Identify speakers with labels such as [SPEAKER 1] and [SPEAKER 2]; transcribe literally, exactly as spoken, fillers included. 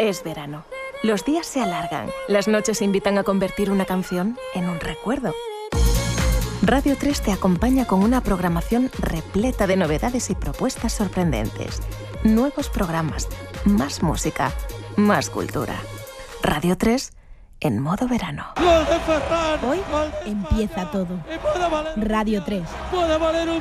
[SPEAKER 1] Es verano. Los días se alargan. Las noches invitan a convertir una canción en un recuerdo. Radio tres te acompaña con una programación repleta de novedades y propuestas sorprendentes. Nuevos programas, más música, más cultura. Radio tres en modo verano.
[SPEAKER 2] Hoy empieza todo. Radio tres.